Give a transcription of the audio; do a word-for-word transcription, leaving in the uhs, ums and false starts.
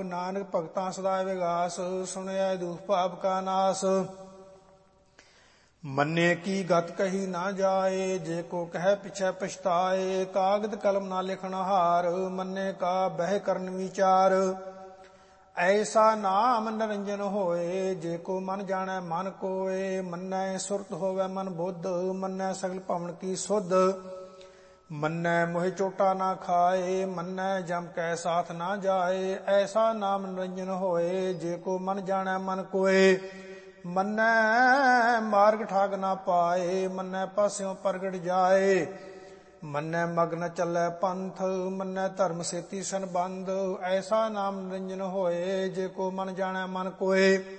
ਨਾਨਕ ਭਗਤਾਂ ਸਦਾ ਵਿਗਾਸ, ਸੁਣਿਆ ਦੁਖ ਪਾਪ ਕਾ ਨਾਸ। ਮੰਨੇ ਕੀ ਗਤ ਕਹੀ ਨਾ ਜਾਏ, ਜੇ ਕੋ ਕਹਿ ਪਿਛੈ ਪਛਤਾਏ। ਕਾਗਦ ਕਲਮ ਨਾ ਲਿਖਣ ਹਾਰ, ਮੰਨੇ ਕਾ ਬਹਿ ਕਰਨ ਵਿਚਾਰ। ਐਸਾ ਨਾਮ ਨਿਰੰਜਨ ਹੋਏ, ਜੇ ਕੋ ਮਨ ਜਾਣੈ ਮਨ ਕੋਏ। ਮੰਨੈ ਸੁਰਤ ਹੋਵੈ ਮਨ ਬੁੱਧ, ਮੰਨੈ ਸਗਲ ਭਵਨ ਕੀ ਸੁਧ। ਮੰਨੈ ਮੋਹਿ ਚੋਟਾ ਨਾ ਖਾਏ, ਮੰਨੈ ਜਮ ਕੈ ਸਾਥ ਨਾ ਜਾਏ। ਐਸਾ ਨਾਮ ਨਿਰੰਜਨ ਹੋਏ, ਜੇ ਕੋ ਮਨ ਜਾਣੈ ਮਨ ਕੋਏ। ਮੰਨੈ ਮਾਰਗ ਠਾਗ ਨਾ ਪਾਏ, ਮੰਨੈ ਪਾਸਿਓਂ ਪ੍ਰਗਟ ਜਾਏ। ਮੰਨੈ ਮਗਨ ਚੱਲੈ ਪੰਥ, ਮੰਨੈ ਧਰਮ ਸੇਤੀ ਸੰਬੰਧ। ਐਸਾ ਨਾਮ ਨਿਰੰਜਨ ਹੋਏ, ਜੇ ਕੋ ਮਨ ਜਾਣੈ ਮਨ ਕੋਏ।